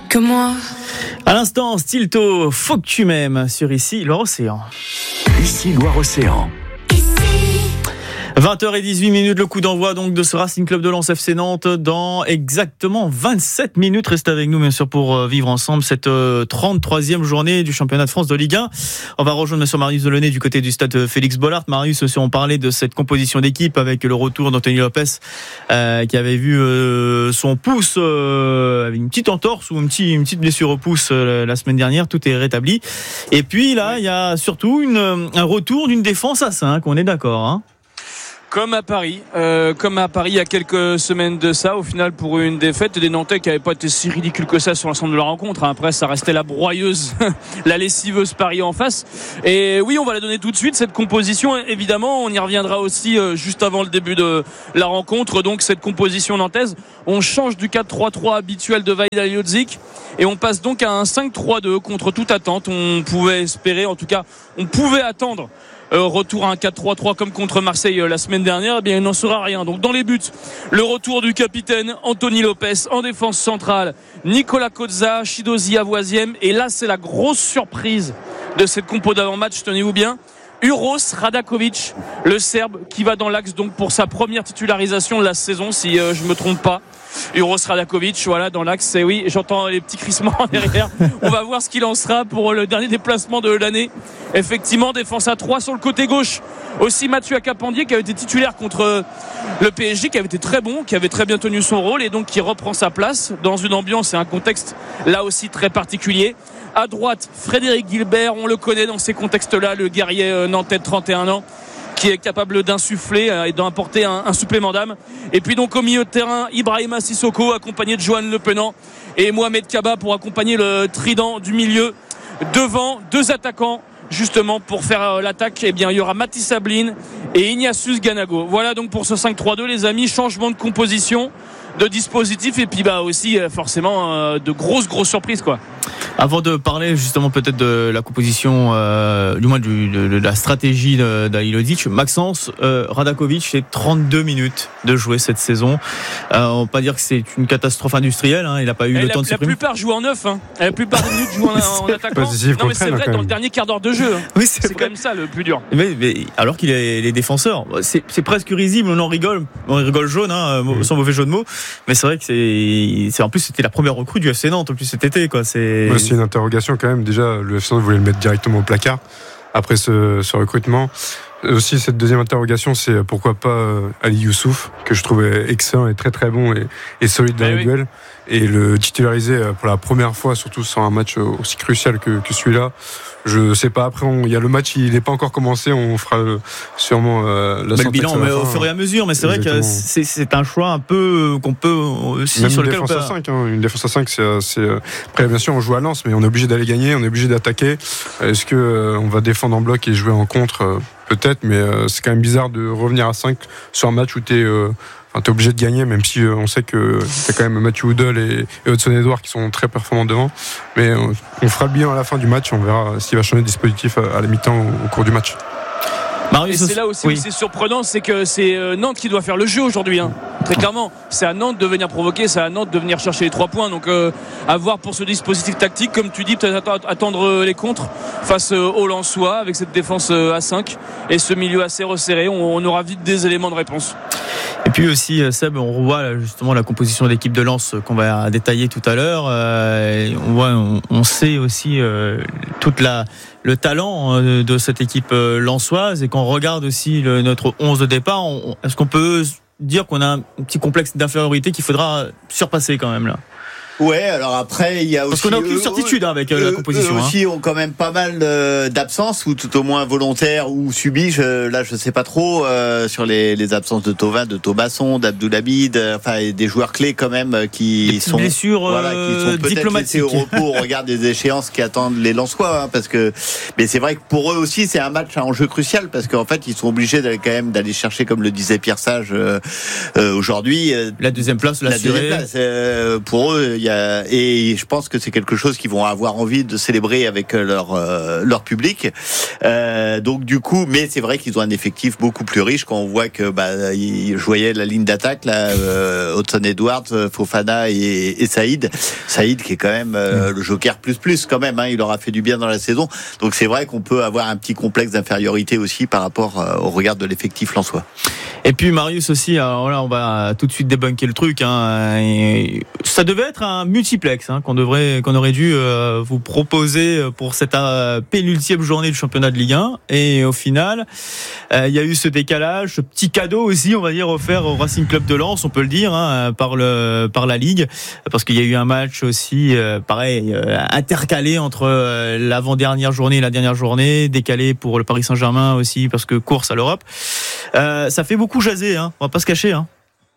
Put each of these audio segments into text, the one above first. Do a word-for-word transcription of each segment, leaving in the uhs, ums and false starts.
que moi. À l'instant, Stilto, faut que tu m'aimes sur Ici Loire-Océan. Ici Loire-Océan. vingt heures dix-huit minutes, le coup d'envoi donc de ce Racing Club de Lens F C Nantes dans exactement vingt-sept minutes. Restez avec nous bien sûr pour vivre ensemble cette trente-troisième journée du championnat de France de Ligue un. On va rejoindre monsieur Marius Delaunay du côté du stade Félix Bollaert. Marius, si on parlait de cette composition d'équipe avec le retour d'Anthony Lopez euh, qui avait vu euh, son pouce euh, avec une petite entorse ou une petite, une petite blessure au pouce euh, la semaine dernière, tout est rétabli. Et puis là, il y a surtout une, un retour d'une défense à cinq, on est d'accord, hein? Comme à Paris, euh, comme à Paris il y a quelques semaines de ça, au final pour une défaite des Nantais qui n'avaient pas été si ridicules que ça sur l'ensemble de la rencontre. Après ça restait la broyeuse, la lessiveuse Paris en face. Et oui, on va la donner tout de suite cette composition. Évidemment, on y reviendra aussi euh, juste avant le début de la rencontre. Donc cette composition nantaise, on change du quatre trois trois habituel de Vahid Halilhodžić et on passe donc à un cinq trois deux contre toute attente. On pouvait espérer, en tout cas, on pouvait attendre. Euh, retour à un quatre trois trois comme contre Marseille euh, la semaine dernière, eh bien il n'en sera rien. Donc dans les buts, le retour du capitaine Anthony Lopez, en défense centrale Nicolas Kozza, Chidozie Avoisième, et là c'est la grosse surprise de cette compo d'avant-match, tenez-vous bien, Uroš Radaković, le Serbe qui va dans l'axe donc pour sa première titularisation de la saison, si euh, je me trompe pas. Uroš Radaković, voilà, dans l'axe, c'est oui, j'entends les petits crissements derrière. On va voir ce qu'il en sera pour le dernier déplacement de l'année. Effectivement, défense à trois sur le côté gauche. Aussi Mathieu Akapandier qui avait été titulaire contre le P S G, qui avait été très bon, qui avait très bien tenu son rôle et donc qui reprend sa place dans une ambiance et un contexte là aussi très particulier. À droite, Frédéric Guilbert, on le connaît dans ces contextes-là, le guerrier nantais de trente et un ans, qui est capable d'insuffler et d'apporter un, un supplément d'âme. Et puis donc au milieu de terrain, Ibrahima Sissoko accompagné de Johan Le Penant et Mohamed Kaba pour accompagner le trident du milieu. Devant, deux attaquants justement pour faire l'attaque. Eh bien il y aura Mathis Sablin et Ignatius Ganago. Voilà donc pour ce cinq trois deux les amis, changement de composition, de dispositif et puis bah aussi forcément de grosses grosses surprises quoi. Avant de parler justement peut-être de la composition, euh, du moins du, de, de la stratégie d'Halilhodžić, Maxence, euh, Radaković, c'est trente-deux minutes de jouer cette saison. Euh, on va pas dire que c'est une catastrophe industrielle, hein, il n'a pas eu et le la, temps de se La plupart jouent en neuf, hein. La plupart des minutes jouent en, en attaquant. Non mais c'est vrai, dans le dernier quart d'heure de jeu, hein. Oui, c'est, c'est quand même ça le plus dur. Mais, mais alors qu'il est les défenseurs, c'est, c'est presque risible, on en rigole, on rigole jaune, hein, mmh. sans mauvais jeu de mots. Mais c'est vrai que c'est, c'est en plus c'était la première recrue du F C Nantes en plus cet été quoi. C'est, ouais, c'est une interrogation quand même. Déjà, le F C Nantes voulait le mettre directement au placard après ce, ce recrutement. Aussi, cette deuxième interrogation, c'est pourquoi pas Ali Youssouf, que je trouvais excellent et très très bon et, et solide dans ah, les oui. duels, et le titulariser pour la première fois, surtout sur un match aussi crucial que, que celui-là. Je sais pas, après il y a le match, il n'est pas encore commencé, on fera sûrement euh, la bah, le bilan mais au fur et à mesure, mais c'est Exactement. vrai que c'est, c'est un choix un peu qu'on peut aussi Même sur une lequel défense on peut... à cinq, hein, une défense à cinq, c'est, c'est après bien sûr on joue à Lens, mais on est obligé d'aller gagner, on est obligé d'attaquer. Est-ce que euh, on va défendre en bloc et jouer en contre euh, peut-être, mais euh, c'est quand même bizarre de revenir à cinq sur un match où t'es euh, Enfin, t'es obligé de gagner, même si euh, on sait que t'as quand même Mathieu Houdel et, et Hudson-Edouard qui sont très performants devant. Mais euh, on fera le bilan à la fin du match, on verra s'il va changer de dispositif à, à la mi-temps au, au cours du match. Marius, et c'est là aussi oui. où c'est surprenant, c'est que c'est Nantes qui doit faire le jeu aujourd'hui, hein. Très clairement, c'est à Nantes de venir provoquer, c'est à Nantes de venir chercher les trois points. Donc euh, à voir pour ce dispositif tactique, comme tu dis, peut-être attendre les contres face aux Lensois avec cette défense à cinq et ce milieu assez resserré. On, on aura vite des éléments de réponse. Et puis aussi, Seb, on revoit justement la composition d'équipe de Lens qu'on va détailler tout à l'heure. Euh, on voit, on, on sait aussi euh, toute la le talent de cette équipe lensoise, et quand on regarde aussi le, notre onze de départ, on, est-ce qu'on peut dire qu'on a un petit complexe d'infériorité qu'il faudra surpasser quand même là? Ouais, alors après il y a aussi parce qu'on n'a aucune certitude hein, avec eux, la composition. Eux aussi hein. ont quand même pas mal euh, d'absences, ou tout au moins volontaires ou subies. Je, là, je sais pas trop euh, sur les, les absences de Thauvin, de Taubasson, d'Abdoulhamid, euh, enfin des joueurs clés quand même qui des sont blessures voilà, qui sont peut-être laissés au repos au regard des échéances qui attendent les Lensois. Hein, parce que, mais c'est vrai que pour eux aussi c'est un match à enjeu crucial parce qu'en fait ils sont obligés d'aller quand même d'aller chercher, comme le disait Pierre Sage euh, euh, aujourd'hui, euh, la deuxième place, la deuxième place. Euh, pour eux, il y y a, et je pense que c'est quelque chose qu'ils vont avoir envie de célébrer avec leur euh, leur public. Euh, donc du coup, mais c'est vrai qu'ils ont un effectif beaucoup plus riche quand on voit que bah ils, je voyais la ligne d'attaque là, euh, Hudson Edwards, Fofana et, et Saïd. Saïd qui est quand même euh, le joker plus plus quand même. Hein, il leur a fait du bien dans la saison. Donc c'est vrai qu'on peut avoir un petit complexe d'infériorité aussi par rapport euh, au regard de l'effectif lensois. Et puis Marius aussi, alors là on va tout de suite débunker le truc. Hein, et ça devait être un multiplex hein, qu'on devrait, qu'on aurait dû euh, vous proposer pour cette euh, pénultième journée du championnat de Ligue un. Et au final, euh, il y a eu ce décalage, ce petit cadeau aussi, on va dire, offert au Racing Club de Lens, on peut le dire, hein, par le par la Ligue, parce qu'il y a eu un match aussi, euh, pareil, euh, intercalé entre euh, l'avant-dernière journée et la dernière journée, décalé pour le Paris Saint-Germain aussi, parce que course à l'Europe. Euh, ça fait beaucoup jaser, hein, on va pas se cacher. Hein.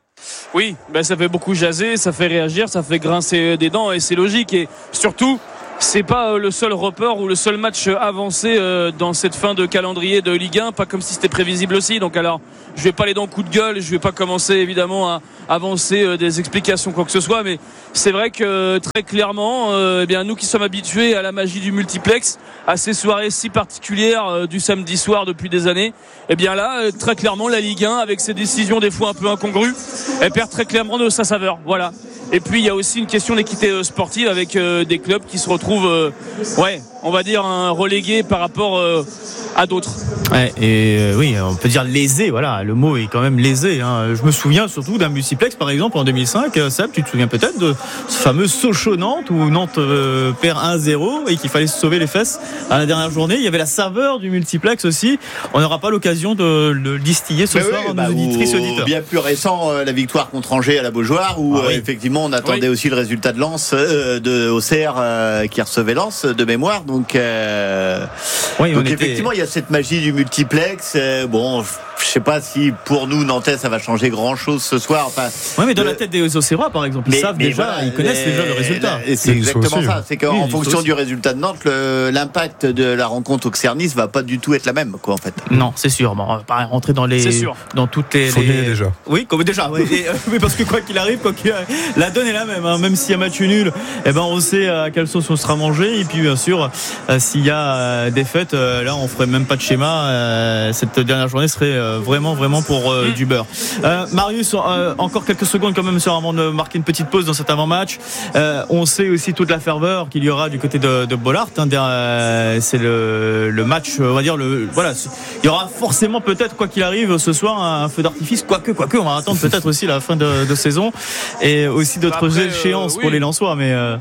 Oui, ben ça fait beaucoup jaser, ça fait réagir, ça fait grincer des dents et c'est logique. Et surtout, c'est pas le seul report ou le seul match avancé dans cette fin de calendrier de Ligue un, pas comme si c'était prévisible aussi. Donc alors, je vais pas aller dans le coup de gueule, je vais pas commencer évidemment à avancer des explications quoi que ce soit, mais c'est vrai que très clairement, euh, eh bien nous qui sommes habitués à la magie du multiplex, à ces soirées si particulières euh, du samedi soir depuis des années, eh bien là, euh, très clairement, la Ligue un, avec ses décisions des fois un peu incongrues, elle perd très clairement de sa saveur. Voilà. Et puis il y a aussi une question d'équité sportive avec euh, des clubs qui se retrouvent, euh, ouais, on va dire un relégué par rapport euh, à d'autres. Ouais, et euh, oui, on peut dire lésé. Voilà, le mot est quand même lésé. Hein. Je me souviens surtout d'un multiplex, par exemple, en deux mille cinq. Seb, tu te souviens peut-être de ce fameux Sochaux-Nantes où Nantes euh, perd un zéro et qu'il fallait se sauver les fesses à la dernière journée. Il y avait la saveur du multiplex aussi. On n'aura pas l'occasion de le distiller ce Mais soir oui, à bah, nos auditrices et auditeurs. Bien plus récent, euh, la victoire contre Angers à la Beaujoire, où ah, oui. euh, effectivement on attendait oui. aussi le résultat de Lens, euh, de Auxerre euh, qui recevait Lens de mémoire. Donc, euh, oui, donc était... effectivement, il y a cette magie du multiplex. Euh, bon, je sais pas si pour nous Nantais ça va changer grand chose ce soir. Enfin, oui, mais dans euh, la tête des Auxerrois, par exemple, ils mais, savent mais déjà, voilà, ils connaissent les, déjà le résultat. Et c'est exactement aussi, ça. C'est qu'en oui, fonction du résultat de Nantes, le, l'impact de la rencontre Auxerre-Nice va pas du tout être la même, quoi, en fait. Non, c'est sûr. Bon, on va pas rentrer dans les, dans toutes les. Faut les... gagner déjà. Oui, comme déjà. Oui, et, euh, oui, parce que quoi qu'il arrive, quoi qu'il arrive, la donne est la même. Hein, même s'il y a match nul, eh ben on sait à quelle sauce on sera mangé. Et puis bien sûr, euh, s'il y a euh, défaite, euh, là on ferait même pas de schéma. Euh, cette dernière journée serait euh, vraiment, vraiment pour euh, du beurre. Euh, Marius, euh, encore quelques secondes quand même avant de marquer une petite pause dans cet avant-match. Euh, on sait aussi toute la ferveur qu'il y aura du côté de, de Bollaert. Hein, euh, c'est le, le match, on va dire le voilà. Il y aura forcément peut-être quoi qu'il arrive ce soir un feu d'artifice. Quoique, quoique, on va attendre peut-être aussi la fin de, de saison et aussi d'autres Après, échéances euh, oui. pour les Lensois. Mais euh...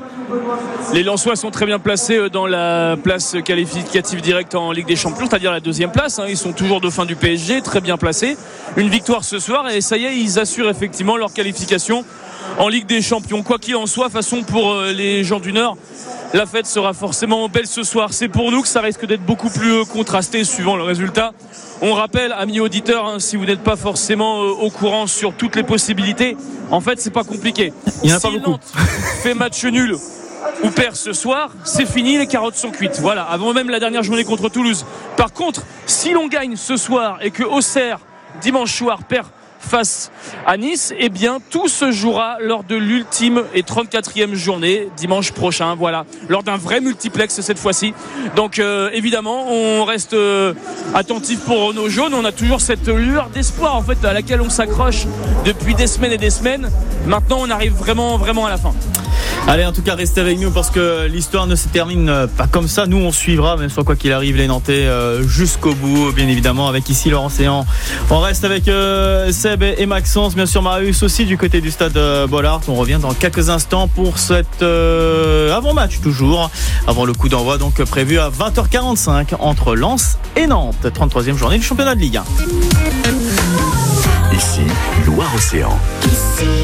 les Lensois sont très bien placés dans la place qualificative directe en Ligue des Champions, c'est-à-dire la deuxième place. Hein. Ils sont toujours dauphins du P S G, très bien placés. Une victoire ce soir et ça y est, ils assurent effectivement leur qualification en Ligue des Champions. Quoi qu'il en soit, façon pour les gens du Nord, la fête sera forcément belle ce soir. C'est pour nous que ça risque d'être beaucoup plus contrasté suivant le résultat. On rappelle, amis auditeurs, hein, si vous n'êtes pas forcément euh, au courant sur toutes les possibilités, en fait c'est pas compliqué. Il n'y en a si pas beaucoup. Nantes fait match nul ou perd ce soir, c'est fini, les carottes sont cuites. Voilà, avant même la dernière journée contre Toulouse. Par contre, si l'on gagne ce soir et que Auxerre, dimanche soir, perd face à Nice, eh bien tout se jouera lors de l'ultime et trente-quatrième journée dimanche prochain, voilà, lors d'un vrai multiplex cette fois-ci. Donc euh, évidemment on reste euh, attentif pour nos jaunes, on a toujours cette lueur d'espoir en fait à laquelle on s'accroche depuis des semaines et des semaines. Maintenant on arrive vraiment vraiment à la fin. Allez, en tout cas, restez avec nous parce que l'histoire ne se termine pas comme ça. Nous, on suivra, même soit quoi qu'il arrive, les Nantais euh, jusqu'au bout, bien évidemment, avec ici Laurent Séan. On reste avec euh, Seb et Maxence, bien sûr Marius aussi du côté du stade euh, Bollaert. On revient dans quelques instants pour cet euh, avant-match toujours, avant le coup d'envoi donc prévu à vingt heures quarante-cinq entre Lens et Nantes, trente-troisième journée du championnat de Ligue un. Ici, Loire-Océan.